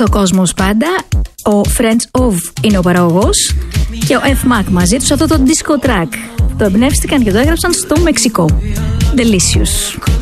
ο κόσμος πάντα. Ο French Ov είναι ο παραγωγός και ο F-Mac μαζί τους αυτό το disco track. Το εμπνεύστηκαν και το έγραψαν στο Μεξικό. Delicious.